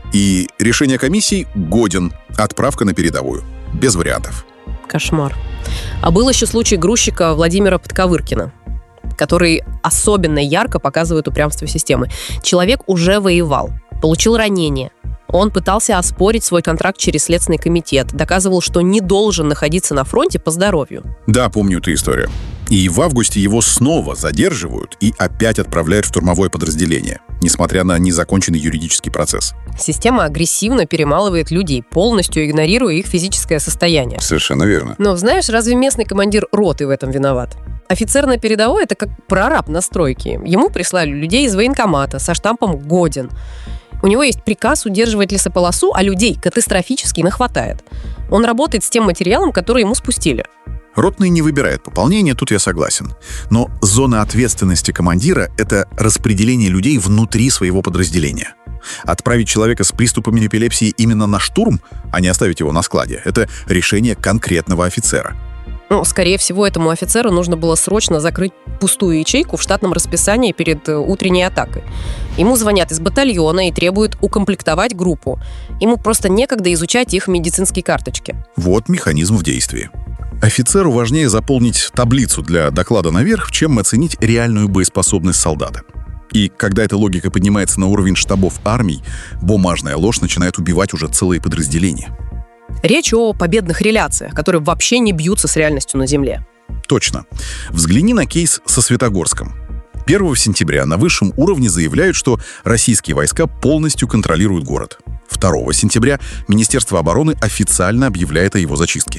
И решение комиссии годен. Отправка на передовую. Без вариантов. Кошмар. А был еще случай грузчика Владимира Подковыркина, который особенно ярко показывает упрямство системы. Человек уже воевал, получил ранение. Он пытался оспорить свой контракт через Следственный комитет, доказывал, что не должен находиться на фронте по здоровью. Да, помню эту историю. И в августе его снова задерживают и опять отправляют в штурмовое подразделение, несмотря на незаконченный юридический процесс. Система агрессивно перемалывает людей, полностью игнорируя их физическое состояние. Совершенно верно. Но знаешь, разве местный командир роты в этом виноват? Офицер на передовой — это как прораб на стройке. Ему прислали людей из военкомата со штампом «годен». У него есть приказ удерживать лесополосу, а людей катастрофически не хватает. Он работает с тем материалом, который ему спустили. Ротный не выбирает пополнение, тут я согласен. Но зона ответственности командира — это распределение людей внутри своего подразделения. Отправить человека с приступами эпилепсии именно на штурм, а не оставить его на складе — это решение конкретного офицера. Скорее всего, этому офицеру нужно было срочно закрыть пустую ячейку в штатном расписании перед утренней атакой. Ему звонят из батальона и требуют укомплектовать группу. Ему просто некогда изучать их медицинские карточки. Вот механизм в действии. Офицеру важнее заполнить таблицу для доклада наверх, чем оценить реальную боеспособность солдата. И когда эта логика поднимается на уровень штабов армий, бумажная ложь начинает убивать уже целые подразделения. Речь о победных реляциях, которые вообще не бьются с реальностью на земле. Точно. Взгляни на кейс со Светогорском. 1 сентября на высшем уровне заявляют, что российские войска полностью контролируют город. 2 сентября Министерство обороны официально объявляет о его зачистке.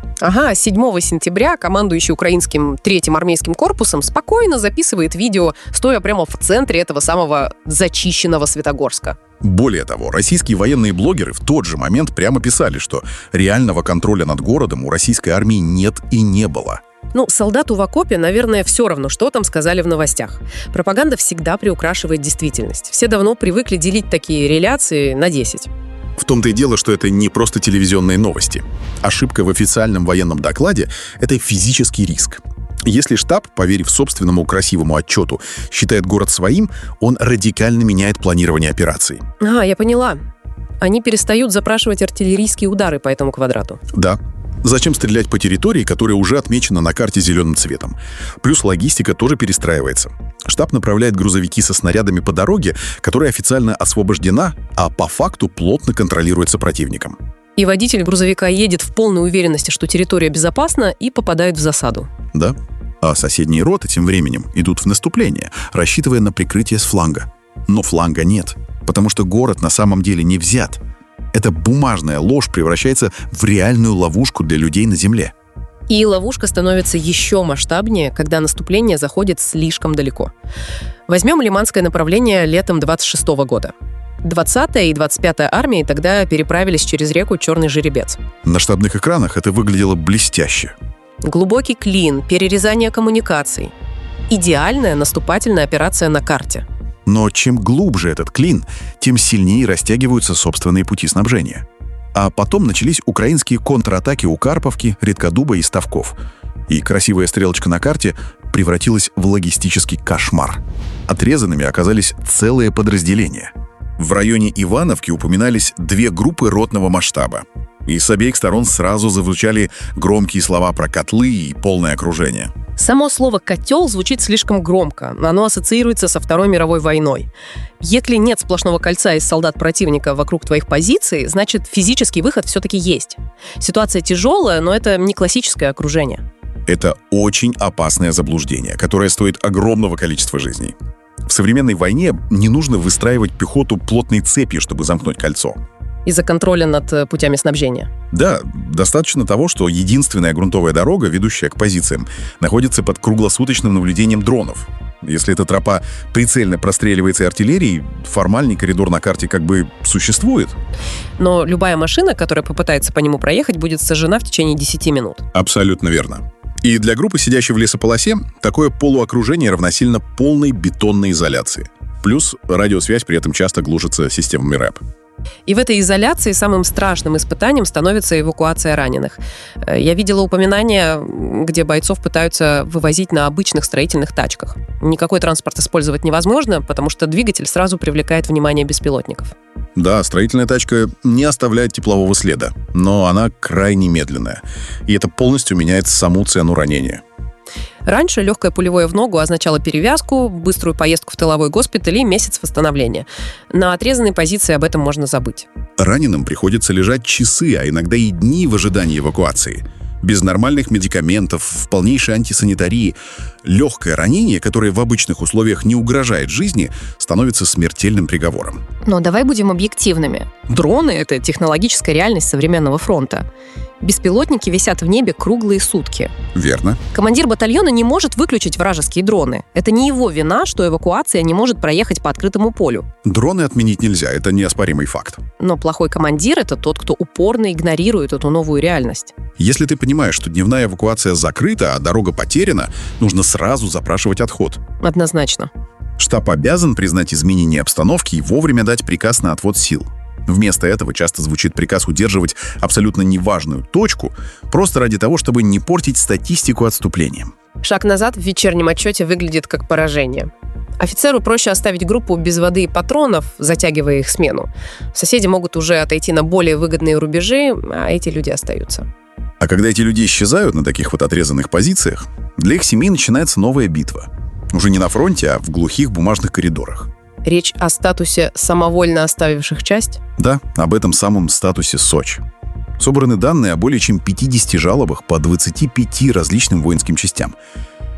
Ага, 7 сентября командующий украинским 3-м армейским корпусом спокойно записывает видео, стоя прямо в центре этого самого зачищенного Светогорска. Более того, российские военные блогеры в тот же момент прямо писали, что реального контроля над городом у российской армии нет и не было. Ну, солдату в окопе, наверное, все равно, что там сказали в новостях. Пропаганда всегда приукрашивает действительность. Все давно привыкли делить такие реляции на 10. В том-то и дело, что это не просто телевизионные новости. Ошибка в официальном военном докладе — это физический риск. Если штаб, поверив собственному красивому отчету, считает город своим, он радикально меняет планирование операций. Я поняла. Они перестают запрашивать артиллерийские удары по этому квадрату. Да. Зачем стрелять по территории, которая уже отмечена на карте зеленым цветом? Плюс логистика тоже перестраивается. Штаб направляет грузовики со снарядами по дороге, которая официально освобождена, а по факту плотно контролируется противником. И водитель грузовика едет в полной уверенности, что территория безопасна, и попадает в засаду. Да. А соседние роты тем временем идут в наступление, рассчитывая на прикрытие с фланга. Но фланга нет, потому что город на самом деле не взят. Эта бумажная ложь превращается в реальную ловушку для людей на земле. И ловушка становится еще масштабнее, когда наступление заходит слишком далеко. Возьмем Лиманское направление летом 26 года. 20-я и 25-я армии тогда переправились через реку Черный Жеребец. На штабных экранах это выглядело блестяще. Глубокий клин, перерезание коммуникаций. Идеальная наступательная операция на карте. Но чем глубже этот клин, тем сильнее растягиваются собственные пути снабжения. А потом начались украинские контратаки у Карповки, Редкодуба и Ставков. И красивая стрелочка на карте превратилась в логистический кошмар. Отрезанными оказались целые подразделения. В районе Ивановки упоминались 2 группы ротного масштаба. И с обеих сторон сразу зазвучали громкие слова про котлы и полное окружение. Само слово «котел» звучит слишком громко. Оно ассоциируется со Второй мировой войной. Если нет сплошного кольца из солдат противника вокруг твоих позиций, значит, физический выход все-таки есть. Ситуация тяжелая, но это не классическое окружение. Это очень опасное заблуждение, которое стоит огромного количества жизней. В современной войне не нужно выстраивать пехоту плотной цепью, чтобы замкнуть кольцо. Из-за контроля над путями снабжения. Да, достаточно того, что единственная грунтовая дорога, ведущая к позициям, находится под круглосуточным наблюдением дронов. Если эта тропа прицельно простреливается артиллерией, формальный коридор на карте как бы существует. Но любая машина, которая попытается по нему проехать, будет сожжена в течение 10 минут. Абсолютно верно. И для группы, сидящей в лесополосе, такое полуокружение равносильно полной бетонной изоляции. Плюс радиосвязь при этом часто глушится системами РЭП. И в этой изоляции самым страшным испытанием становится эвакуация раненых. Я видела упоминания, где бойцов пытаются вывозить на обычных строительных тачках. Никакой транспорт использовать невозможно, потому что двигатель сразу привлекает внимание беспилотников. Да, строительная тачка не оставляет теплового следа, но она крайне медленная. И это полностью меняет саму цену ранения. Раньше легкое пулевое в ногу означало перевязку, быструю поездку в тыловой госпиталь и месяц восстановления. На отрезанной позиции об этом можно забыть. Раненым приходится лежать часы, а иногда и дни в ожидании эвакуации. Без нормальных медикаментов, в полнейшей антисанитарии. Легкое ранение, которое в обычных условиях не угрожает жизни, становится смертельным приговором. Но давай будем объективными. Дроны — это технологическая реальность современного фронта. Беспилотники висят в небе круглые сутки. Верно. Командир батальона не может выключить вражеские дроны. Это не его вина, что эвакуация не может проехать по открытому полю. Дроны отменить нельзя, это неоспоримый факт. Но плохой командир — это тот, кто упорно игнорирует эту новую реальность. Если ты понимаешь, что дневная эвакуация закрыта, а дорога потеряна, нужно сразу запрашивать отход. Однозначно. Штаб обязан признать изменение обстановки и вовремя дать приказ на отвод сил. Вместо этого часто звучит приказ удерживать абсолютно неважную точку, просто ради того, чтобы не портить статистику отступлением. Шаг назад в вечернем отчете выглядит как поражение. Офицеру проще оставить группу без воды и патронов, затягивая их смену. Соседи могут уже отойти на более выгодные рубежи, а эти люди остаются. А когда эти люди исчезают на таких вот отрезанных позициях, для их семей начинается новая битва. Уже не на фронте, а в глухих бумажных коридорах. Речь о статусе самовольно оставивших часть? Да, об этом самом статусе СОЧ. Собраны данные о более чем 50 жалобах по 25 различным воинским частям.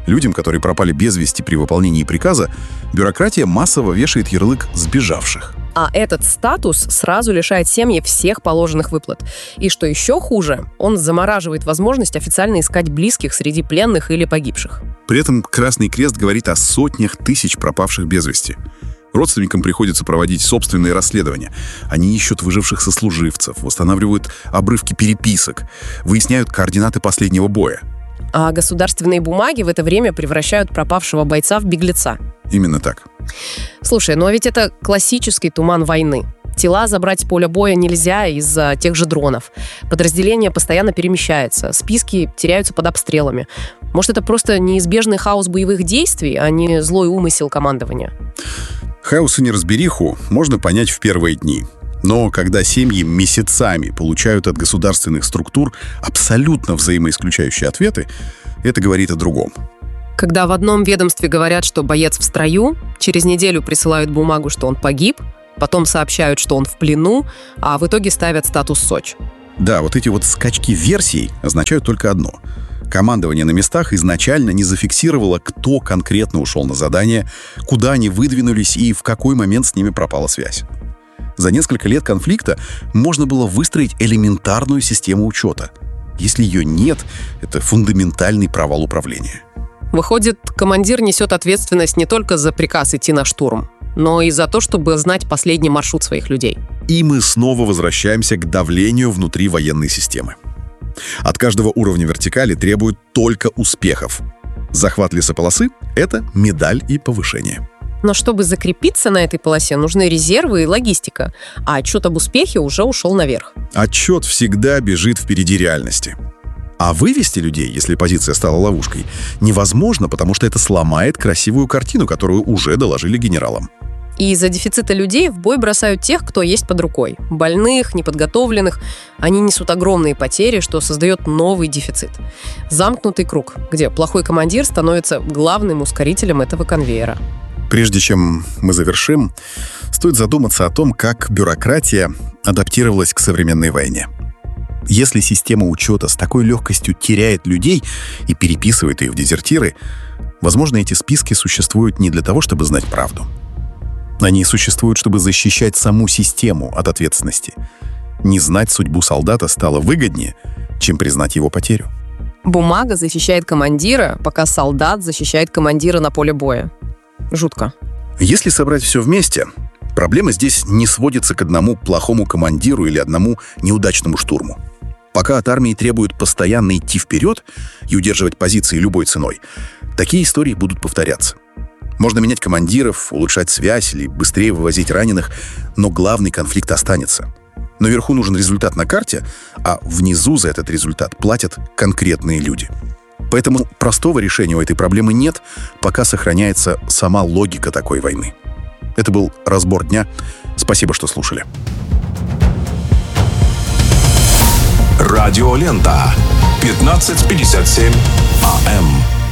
Людям, которые пропали без вести при выполнении приказа, бюрократия массово вешает ярлык «сбежавших». А этот статус сразу лишает семьи всех положенных выплат. И что еще хуже, он замораживает возможность официально искать близких среди пленных или погибших. При этом Красный Крест говорит о сотнях тысяч пропавших без вести. Родственникам приходится проводить собственные расследования. Они ищут выживших сослуживцев, восстанавливают обрывки переписок, выясняют координаты последнего боя. А государственные бумаги в это время превращают пропавшего бойца в беглеца. Именно так. Слушай, но ведь это классический туман войны. Тела забрать с поля боя нельзя из-за тех же дронов. Подразделение постоянно перемещается, списки теряются под обстрелами. Может, это просто неизбежный хаос боевых действий, а не злой умысел командования? Хаос и неразбериху можно понять в первые дни. Но когда семьи месяцами получают от государственных структур абсолютно взаимоисключающие ответы, это говорит о другом. Когда в одном ведомстве говорят, что боец в строю, через неделю присылают бумагу, что он погиб, потом сообщают, что он в плену, а в итоге ставят статус СОЧ. Да, вот эти вот скачки версий означают только одно. Командование на местах изначально не зафиксировало, кто конкретно ушел на задание, куда они выдвинулись и в какой момент с ними пропала связь. За несколько лет конфликта можно было выстроить элементарную систему учета. Если ее нет, это фундаментальный провал управления. Выходит, командир несет ответственность не только за приказ идти на штурм, но и за то, чтобы знать последний маршрут своих людей. И мы снова возвращаемся к давлению внутри военной системы. От каждого уровня вертикали требуют только успехов. Захват лесополосы — это медаль и повышение. Но чтобы закрепиться на этой полосе, нужны резервы и логистика, а отчет об успехе уже ушел наверх. Отчет всегда бежит впереди реальности. А вывести людей, если позиция стала ловушкой, невозможно, потому что это сломает красивую картину, которую уже доложили генералам. И из-за дефицита людей в бой бросают тех, кто есть под рукой. Больных, неподготовленных. Они несут огромные потери, что создает новый дефицит. Замкнутый круг, где плохой командир становится главным ускорителем этого конвейера. Прежде чем мы завершим, стоит задуматься о том, как бюрократия адаптировалась к современной войне. Если система учета с такой легкостью теряет людей и переписывает их в дезертиры, возможно, эти списки существуют не для того, чтобы знать правду. Они существуют, чтобы защищать саму систему от ответственности. Не знать судьбу солдата стало выгоднее, чем признать его потерю. Бумага защищает командира, пока солдат защищает командира на поле боя. Жутко. Если собрать все вместе, проблема здесь не сводится к одному плохому командиру или одному неудачному штурму. Пока от армии требуют постоянно идти вперед и удерживать позиции любой ценой, такие истории будут повторяться. Можно менять командиров, улучшать связь или быстрее вывозить раненых, но главный конфликт останется. Наверху нужен результат на карте, а внизу за этот результат платят конкретные люди. Поэтому простого решения у этой проблемы нет, пока сохраняется сама логика такой войны. Это был «Разбор дня». Спасибо, что слушали. Радиолента. 15:57 АМ.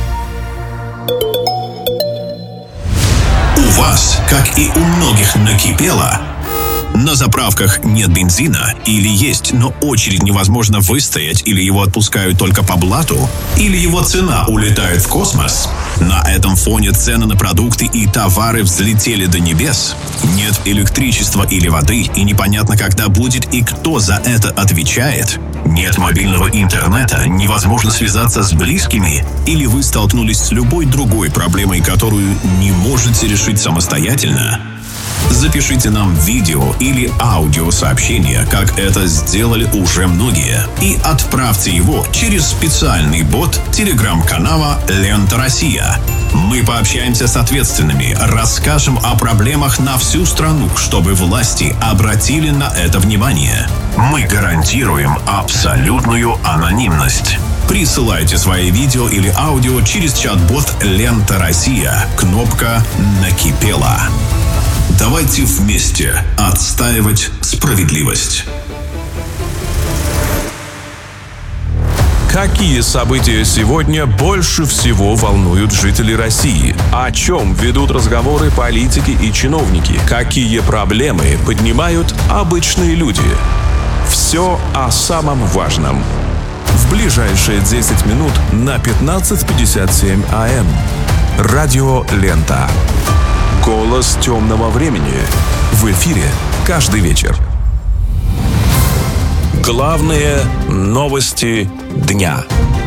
У вас, как и у многих, накипело? На заправках нет бензина, или есть, но очередь невозможно выстоять, или его отпускают только по блату, или его цена улетает в космос. На этом фоне цены на продукты и товары взлетели до небес. Нет электричества или воды, и непонятно, когда будет и кто за это отвечает. Нет мобильного интернета, невозможно связаться с близкими, или вы столкнулись с любой другой проблемой, которую не можете решить самостоятельно. Запишите нам видео или аудиосообщение, как это сделали уже многие, и отправьте его через специальный бот телеграм-канала «Лента Россия». Мы пообщаемся с ответственными, расскажем о проблемах на всю страну, чтобы власти обратили на это внимание. Мы гарантируем абсолютную анонимность. Присылайте свои видео или аудио через чат-бот «Лента Россия». Кнопка «Накипело». Давайте вместе отстаивать справедливость. Какие события сегодня больше всего волнуют жителей России? О чем ведут разговоры политики и чиновники? Какие проблемы поднимают обычные люди? Все о самом важном. В ближайшие 10 минут на 15:57 АМ. Радио «Лента». Голос темного времени. В эфире каждый вечер. Главные новости дня.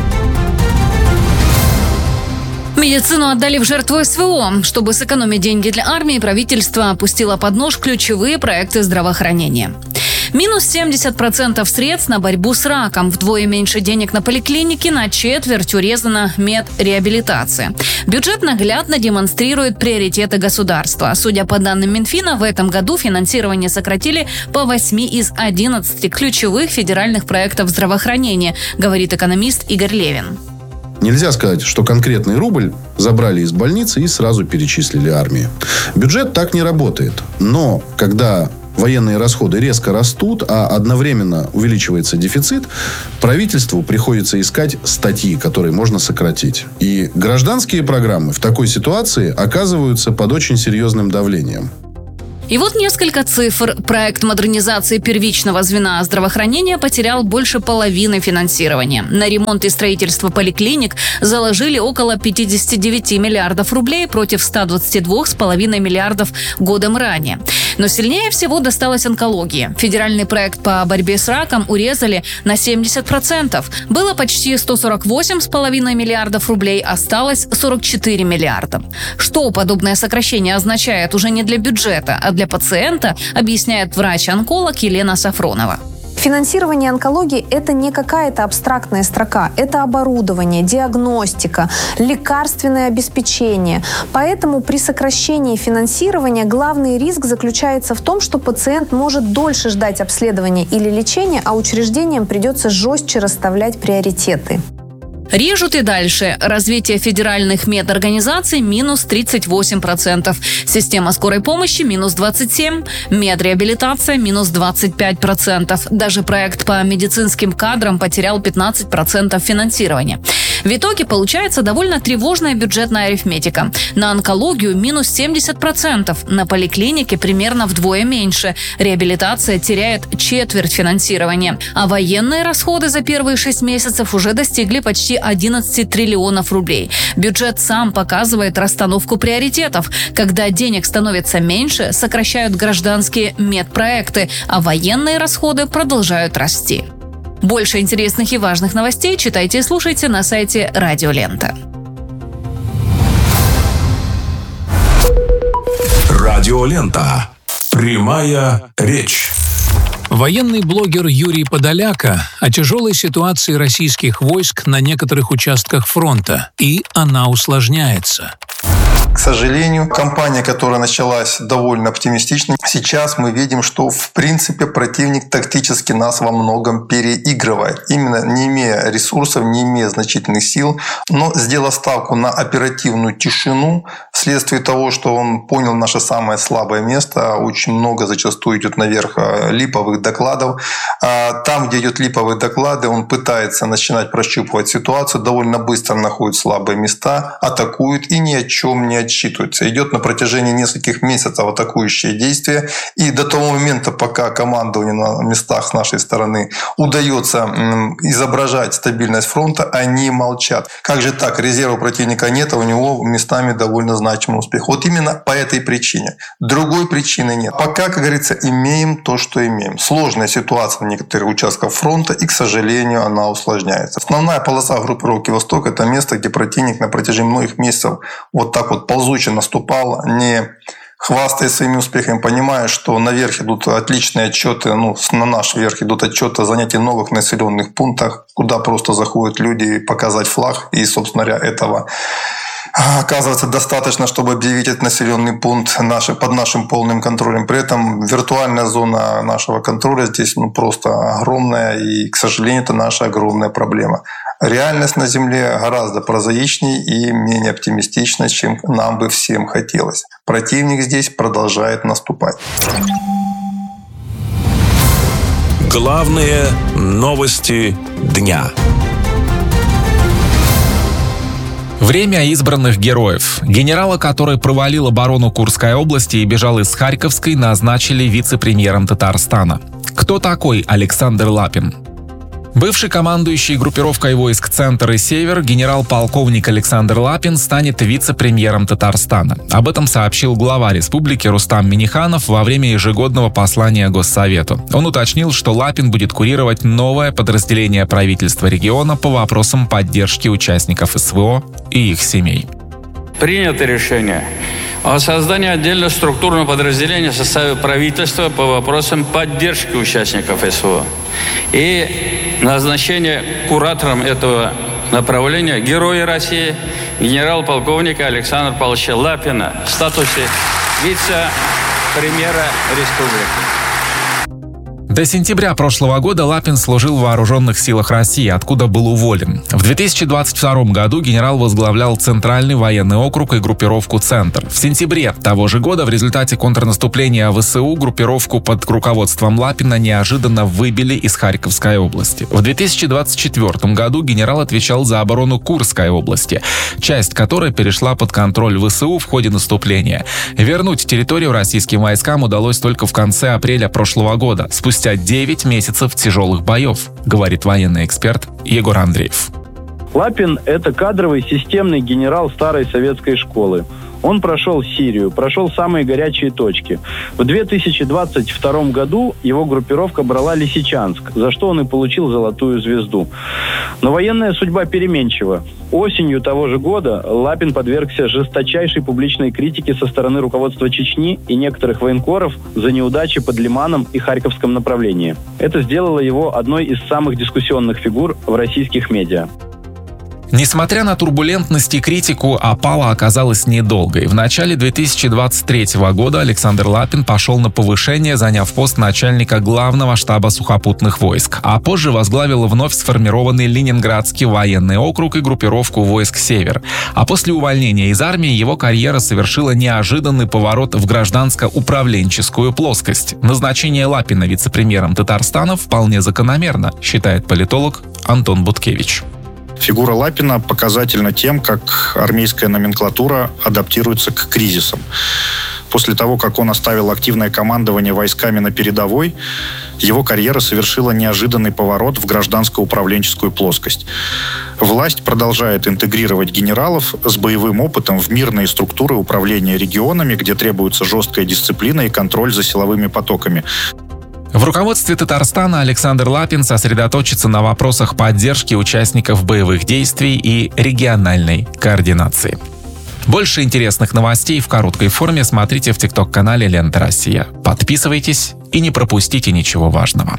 Медицину отдали в жертву СВО. Чтобы сэкономить деньги для армии, правительство опустило под нож ключевые проекты здравоохранения. Минус 70% средств на борьбу с раком. Вдвое меньше денег на поликлинике, на четверть урезана медреабилитация. Бюджет наглядно демонстрирует приоритеты государства. Судя по данным Минфина, в этом году финансирование сократили по 8 из 11 ключевых федеральных проектов здравоохранения, говорит экономист Игорь Левин. Нельзя сказать, что конкретный рубль забрали из больницы и сразу перечислили армии. Бюджет так не работает. Но когда военные расходы резко растут, а одновременно увеличивается дефицит, правительству приходится искать статьи, которые можно сократить. И гражданские программы в такой ситуации оказываются под очень серьезным давлением. И вот несколько цифр. Проект модернизации первичного звена здравоохранения потерял больше половины финансирования. На ремонт и строительство поликлиник заложили около 59 миллиардов рублей против 122,5 миллиардов годом ранее. Но сильнее всего досталось онкологии. Федеральный проект по борьбе с раком урезали на 70%. Было почти 148,5 миллиардов рублей, осталось 44 миллиарда. Что подобное сокращение означает уже не для бюджета, а для пациента, объясняет врач-онколог Елена Сафронова. Финансирование онкологии – это не какая-то абстрактная строка, это оборудование, диагностика, лекарственное обеспечение. Поэтому при сокращении финансирования главный риск заключается в том, что пациент может дольше ждать обследования или лечения, а учреждениям придется жестче расставлять приоритеты. Режут и дальше. Развитие федеральных медорганизаций – минус 38%. Система скорой помощи – минус 27%. Медреабилитация – минус 25%. Даже проект по медицинским кадрам потерял 15% финансирования. В итоге получается довольно тревожная бюджетная арифметика. На онкологию – минус 70%. На поликлинике примерно вдвое меньше. Реабилитация теряет четверть финансирования. А военные расходы за первые 6 месяцев уже достигли почти 11 триллионов рублей. Бюджет сам показывает расстановку приоритетов. Когда денег становится меньше, сокращают гражданские медпроекты, а военные расходы продолжают расти. Больше интересных и важных новостей читайте и слушайте на сайте Радио Лента. Радио Лента. Прямая речь. Военный блогер Юрий Подоляка о тяжелой ситуации российских войск на некоторых участках фронта. И она усложняется. К сожалению, кампания, которая началась довольно оптимистично, сейчас мы видим, что в принципе противник тактически нас во многом переигрывает. Именно не имея ресурсов, не имея значительных сил, но сделав ставку на оперативную тишину, вследствие того, что он понял наше самое слабое место, очень много зачастую идет наверх липовых докладов. Там, где идет липовые доклады, он пытается начинать прощупывать ситуацию, довольно быстро находит слабые места, атакует и ни о чем не отчитывается. Идет на протяжении нескольких месяцев атакующие действия. И до того момента, пока командованию на местах с нашей стороны удается изображать стабильность фронта, они молчат. Как же так? Резерва противника нет, а у него местами довольно значимый успех. Вот именно по этой причине. Другой причины нет. Пока, как говорится, имеем то, что имеем. Сложная ситуация на некоторых участках фронта, и, к сожалению, она усложняется. Основная полоса группировки «Восток» — это место, где противник на протяжении многих месяцев вот так вот ползуче наступал, не хвастаясь своими успехами, понимая, что наверх идут отличные отчеты, на наш верх идут отчеты о занятии новых населенных пунктов, куда просто заходят люди показать флаг, и, собственно говоря, этого оказывается достаточно, чтобы объявить этот населенный пункт под нашим полным контролем. При этом виртуальная зона нашего контроля здесь просто огромная, и, к сожалению, это наша огромная проблема. Реальность на Земле гораздо прозаичнее и менее оптимистична, чем нам бы всем хотелось. Противник здесь продолжает наступать. Главные новости дня. Время избранных героев. Генерала, который провалил оборону Курской области и бежал из Харьковской, назначили вице-премьером Татарстана. Кто такой Александр Лапин? Бывший командующий группировкой войск «Центр» и «Север» генерал-полковник Александр Лапин станет вице-премьером Татарстана. Об этом сообщил глава республики Рустам Минниханов во время ежегодного послания Госсовету. Он уточнил, что Лапин будет курировать новое подразделение правительства региона по вопросам поддержки участников СВО и их семей. Принято решение о создании отдельного структурного подразделения в составе правительства по вопросам поддержки участников СВО и назначение куратором этого направления Героя России генерал-полковника Александра Павловича Лапина в статусе вице-премьера республики. До сентября прошлого года Лапин служил в Вооруженных силах России, откуда был уволен. В 2022 году генерал возглавлял Центральный военный округ и группировку «Центр». В сентябре того же года в результате контрнаступления ВСУ группировку под руководством Лапина неожиданно выбили из Харьковской области. В 2024 году генерал отвечал за оборону Курской области, часть которой перешла под контроль ВСУ в ходе наступления. Вернуть территорию российским войскам удалось только в конце апреля прошлого года, спустя 9 месяцев тяжелых боев, говорит военный эксперт Егор Андреев. Лапин – это кадровый системный генерал старой советской школы. Он прошел Сирию, прошел самые горячие точки. В 2022 году его группировка брала Лисичанск, за что он и получил золотую звезду. Но военная судьба переменчива. Осенью того же года Лапин подвергся жесточайшей публичной критике со стороны руководства Чечни и некоторых военкоров за неудачи под Лиманом и Харьковском направлении. Это сделало его одной из самых дискуссионных фигур в российских медиа. Несмотря на турбулентность и критику, опала оказалась недолгой. В начале 2023 года Александр Лапин пошел на повышение, заняв пост начальника главного штаба сухопутных войск, а позже возглавил вновь сформированный Ленинградский военный округ и группировку войск «Север». А после увольнения из армии его карьера совершила неожиданный поворот в гражданско-управленческую плоскость. Назначение Лапина вице-премьером Татарстана вполне закономерно, считает политолог Антон Буткевич. Фигура Лапина показательна тем, как армейская номенклатура адаптируется к кризисам. После того, как он оставил активное командование войсками на передовой, его карьера совершила неожиданный поворот в гражданско-управленческую плоскость. Власть продолжает интегрировать генералов с боевым опытом в мирные структуры управления регионами, где требуется жесткая дисциплина и контроль за силовыми потоками. В руководстве Татарстана Александр Лапин сосредоточится на вопросах поддержки участников боевых действий и региональной координации. Больше интересных новостей в короткой форме смотрите в ТикТок-канале «Лента Россия». Подписывайтесь и не пропустите ничего важного.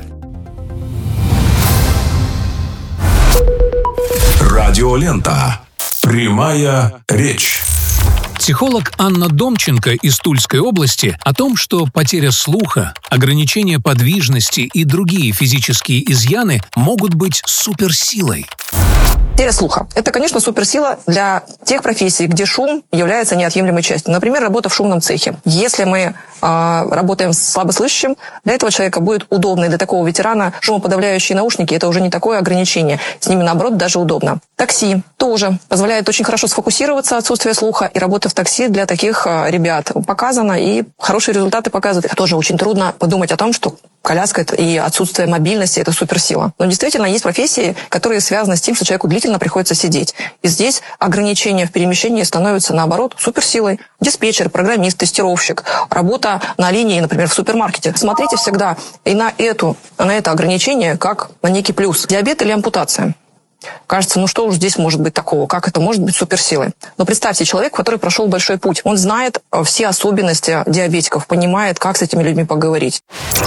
Радиолента. Прямая речь. Психолог Анна Домченко из Тульской области о том, что потеря слуха, ограничение подвижности и другие физические изъяны могут быть суперсилой. Потеря слуха – это, конечно, суперсила для тех профессий, где шум является неотъемлемой частью. Например, работа в шумном цехе. Если мы работаем с слабослышащим, для этого человека будет удобно, и для такого ветерана шумоподавляющие наушники – это уже не такое ограничение. С ними, наоборот, даже удобно. Такси тоже позволяет очень хорошо сфокусироваться, отсутствие слуха, и работа в такси для таких ребят показана, и хорошие результаты показывают. Тоже очень трудно подумать о том, что коляска и отсутствие мобильности – это суперсила. Но действительно есть профессии, которые связаны с тем, что человеку длительно приходится сидеть. И здесь ограничения в перемещении становятся, наоборот, суперсилой. Диспетчер, программист, тестировщик, работа на линии, например, в супермаркете. Смотрите всегда и на это ограничение как на некий плюс. Диабет или ампутация. Кажется, ну что уж здесь может быть такого, как это может быть суперсилой. Но представьте, человек, который прошел большой путь, он знает все особенности диабетиков, понимает, как с этими людьми поговорить.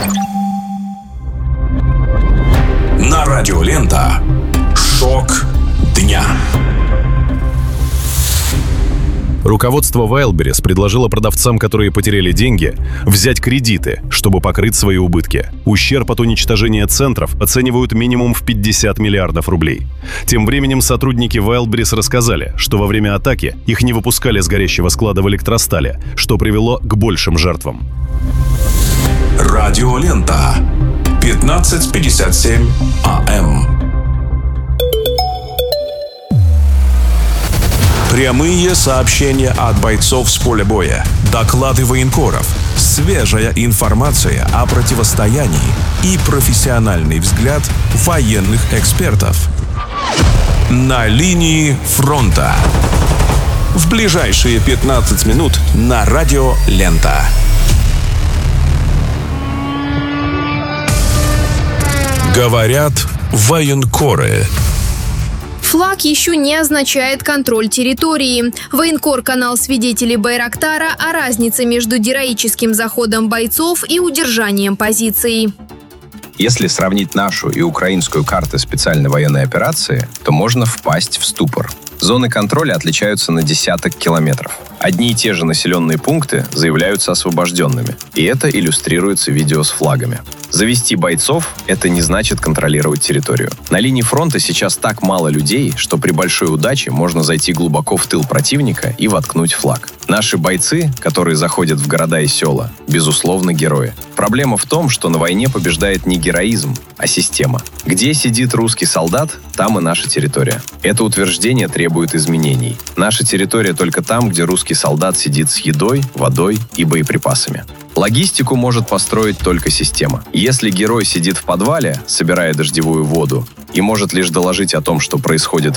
На Радиолента. Шок дня. Руководство Wildberries предложило продавцам, которые потеряли деньги, взять кредиты, чтобы покрыть свои убытки. Ущерб от уничтожения центров оценивают минимум в 50 миллиардов рублей. Тем временем сотрудники Wildberries рассказали, что во время атаки их не выпускали с горящего склада в электростале, что привело к большим жертвам. Радиолента. 15:57 АМ. Прямые сообщения от бойцов с поля боя. Доклады военкоров. Свежая информация о противостоянии и профессиональный взгляд военных экспертов. На линии фронта. В ближайшие 15 минут на радио «Лента». Говорят военкоры. Флаг еще не означает контроль территории. Военкор-канал свидетелей Байрактара о разнице между героическим заходом бойцов и удержанием позиций. Если сравнить нашу и украинскую карты специальной военной операции, то можно впасть в ступор. Зоны контроля отличаются на десяток километров. Одни и те же населенные пункты заявляются освобожденными, и это иллюстрируется видео с флагами. Завести бойцов – это не значит контролировать территорию. На линии фронта сейчас так мало людей, что при большой удаче можно зайти глубоко в тыл противника и воткнуть флаг. Наши бойцы, которые заходят в города и села, безусловно, герои. Проблема в том, что на войне побеждает не героизм, а система. Где сидит русский солдат, там и наша территория. Это утверждение требует изменений. Наша территория только там, где русский солдат сидит с едой, водой и боеприпасами. Логистику может построить только система. Если герой сидит в подвале, собирая дождевую воду, и может лишь доложить о том, что происходит